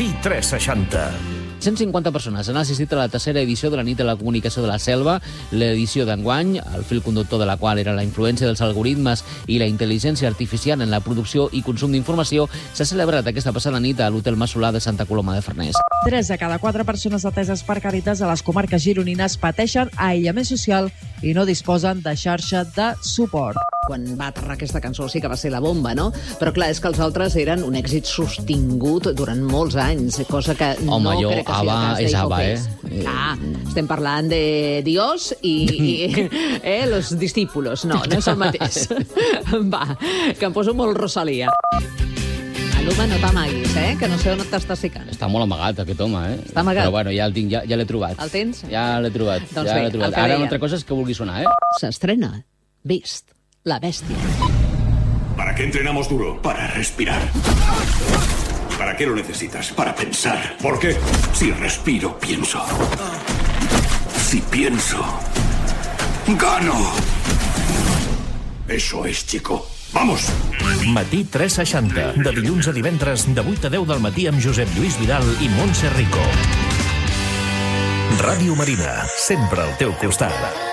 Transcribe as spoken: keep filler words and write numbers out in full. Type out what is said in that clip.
Matí tres seixanta. cent cinquanta persones han assistit a la tercera edició de la Nit de la Comunicació de la Selva. L'edició d'enguany, el fil conductor de la qual era la influència dels algoritmes i la intel·ligència artificial en la producció i consum d'informació, s'ha celebrat aquesta passada nit a l'Hotel Massolà de Santa Coloma de Farners. Tres de cada quatre persones ateses per Càritas a les comarques gironines pateixen aïllament social i no disposen de xarxa de suport. Quan va aterrar aquesta cançó sí que va ser la bomba, no? Però clar, és que els altres eren un èxit sostingut durant molts anys, cosa que Home, no jo, crec que sigui Ava el cas és Ava, d'Hipocres. eh? Ah, estem parlant de Dios i, i eh, los discípulos. No, no és el mateix. Va, que em poso molt Rosalia. Aluma, no t'amaguis, eh? Que no sé on t'estàs ficant. Està molt amagat, aquest home, eh? Està amagat. Però bueno, ja el tinc, ja, ja l'he trobat. El tens? Ja l'he trobat, Doncs ja bé, l'he trobat. el que Ara deia. una altra cosa és que vulgui sonar, eh? S'estrena Beast, la bèstia. ¿Para qué entrenamos duro? Para respirar. ¿Para qué lo necesitas? Para pensar. ¿Por qué? Si respiro, pienso. Si pienso, gano. Eso es, chico. ¡Vamos! Matí tres seixanta. De dilluns a divendres, de vuit a deu del matí amb Josep Lluís Vidal i Montse Rico. Ràdio Marina, sempre al teu costat.